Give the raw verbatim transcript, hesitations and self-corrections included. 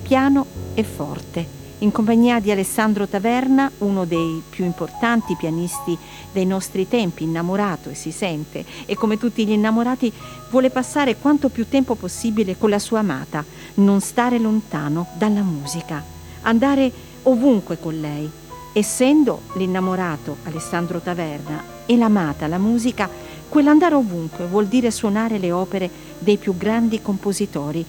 piano e forte, in compagnia di Alessandro Taverna, uno dei più importanti pianisti dei nostri tempi, innamorato e si sente, e come tutti gli innamorati vuole passare quanto più tempo possibile con la sua amata, non stare lontano dalla musica, andare ovunque con lei. Essendo l'innamorato Alessandro Taverna e l'amata la musica, quell'andare ovunque vuol dire suonare le opere dei più grandi compositori,